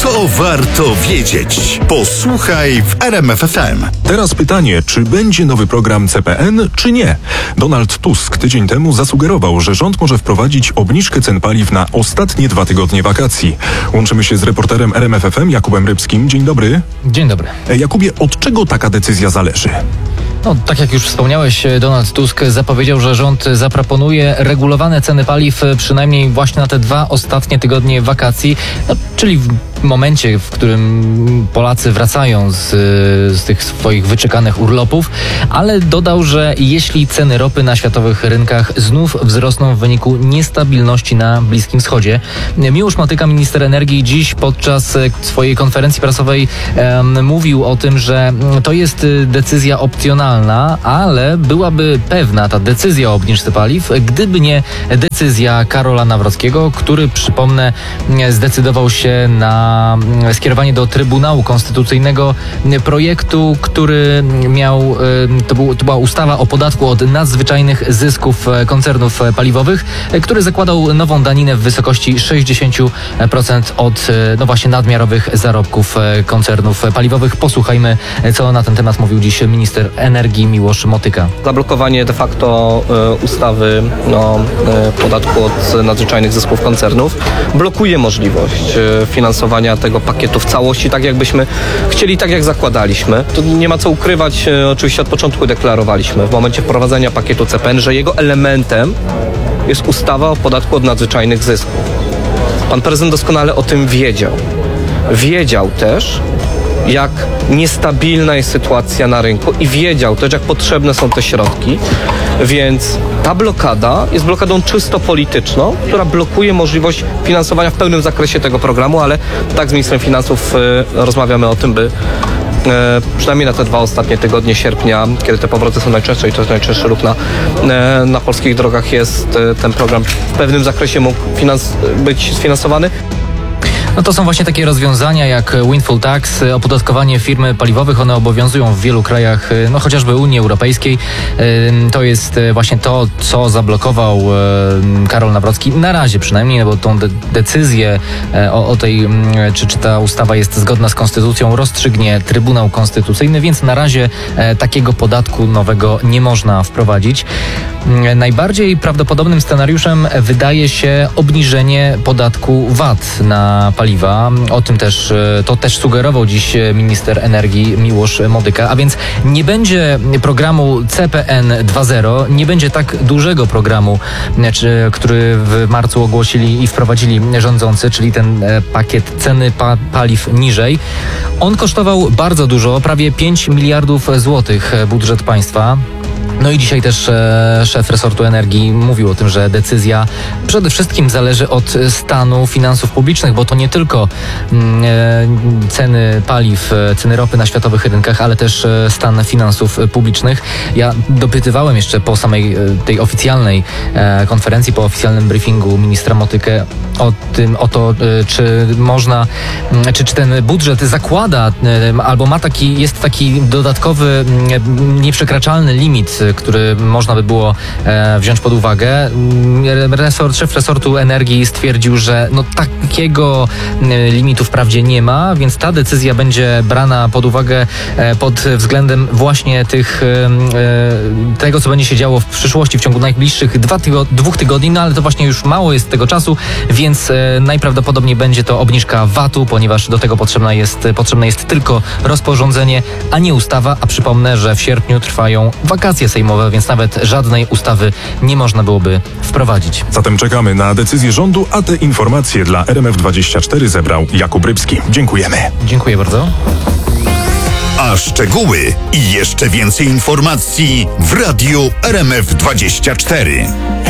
To warto wiedzieć. Posłuchaj w RMF FM. Teraz pytanie, czy będzie nowy program CPN, czy nie? Donald Tusk tydzień temu zasugerował, że rząd może wprowadzić obniżkę cen paliw na ostatnie 2 tygodnie wakacji. Łączymy się z reporterem RMF FM Jakubem Rybskim. Dzień dobry. Dzień dobry. Jakubie, od czego taka decyzja zależy? No, tak jak już wspomniałeś, Donald Tusk zapowiedział, że rząd zaproponuje regulowane ceny paliw przynajmniej właśnie na te 2 ostatnie tygodnie wakacji, czyli w momencie, w którym Polacy wracają z tych swoich wyczekanych urlopów, ale dodał, że jeśli ceny ropy na światowych rynkach znów wzrosną w wyniku niestabilności na Bliskim Wschodzie. Miłosz Motyka, minister energii, dziś podczas swojej konferencji prasowej mówił o tym, że to jest decyzja opcjonalna, ale byłaby pewna ta decyzja o obniżce paliw, gdyby nie decyzja Karola Nawrockiego, który, przypomnę, zdecydował się na skierowanie do Trybunału Konstytucyjnego projektu, który miał, to była ustawa o podatku od nadzwyczajnych zysków koncernów paliwowych, który zakładał nową daninę w wysokości 60% od właśnie nadmiarowych zarobków koncernów paliwowych. Posłuchajmy, co na ten temat mówił dziś minister energii Miłosz Motyka. Zablokowanie de facto ustawy o podatku od nadzwyczajnych zysków koncernów blokuje możliwość finansowania tego pakietu w całości, tak jakbyśmy chcieli, tak jak zakładaliśmy. To nie ma co ukrywać, oczywiście od początku deklarowaliśmy w momencie wprowadzenia pakietu CPN, że jego elementem jest ustawa o podatku od nadzwyczajnych zysków. Pan prezydent doskonale o tym wiedział. Wiedział też, jak niestabilna jest sytuacja na rynku i wiedział też, jak potrzebne są te środki, więc ta blokada jest blokadą czysto polityczną, która blokuje możliwość finansowania w pełnym zakresie tego programu, ale tak z ministrem finansów rozmawiamy o tym, by przynajmniej na te 2 ostatnie tygodnie sierpnia, kiedy te powroty są najczęstsze i to jest najczęstszy ruch na polskich drogach, jest ten program w pewnym zakresie mógł być sfinansowany. No to są właśnie takie rozwiązania jak windfall tax, opodatkowanie firm paliwowych. One obowiązują w wielu krajach, no chociażby Unii Europejskiej. To jest właśnie to, co zablokował Karol Nawrocki. Na razie przynajmniej, no bo tą decyzję o tej, czy ta ustawa jest zgodna z konstytucją, rozstrzygnie Trybunał Konstytucyjny, więc na razie takiego podatku nowego nie można wprowadzić. Najbardziej prawdopodobnym scenariuszem wydaje się obniżenie podatku VAT na paliwa. O tym to też sugerował dziś minister energii Miłosz Motyka, a więc nie będzie programu CPN 2.0, nie będzie tak dużego programu, który w marcu ogłosili i wprowadzili rządzący, czyli ten pakiet ceny paliw niżej. On kosztował bardzo dużo, prawie 5 miliardów złotych budżet państwa. No i dzisiaj też szef resortu energii mówił o tym, że decyzja przede wszystkim zależy od stanu finansów publicznych, bo to nie tylko ceny paliw, ceny ropy na światowych rynkach, ale też stan finansów publicznych. Ja dopytywałem jeszcze po samej tej oficjalnej konferencji, po oficjalnym briefingu ministra Motykę o to, czy można, czy ten budżet zakłada albo jest taki dodatkowy, nieprzekraczalny limit, który można by było wziąć pod uwagę. Szef resortu energii stwierdził, że takiego limitu wprawdzie nie ma, więc ta decyzja będzie brana pod uwagę pod względem właśnie tego, co będzie się działo w przyszłości, w ciągu najbliższych 2 tygodni, no ale to właśnie już mało jest tego czasu, więc najprawdopodobniej będzie to obniżka VAT-u, ponieważ do tego potrzebne jest tylko rozporządzenie, a nie ustawa, a przypomnę, że w sierpniu trwają wakacje sejmowe, więc nawet żadnej ustawy nie można byłoby wprowadzić. Zatem czekamy na decyzję rządu, a te informacje dla RMF24 zebrał Jakub Rybski. Dziękujemy. Dziękuję bardzo. A szczegóły i jeszcze więcej informacji w radiu RMF24.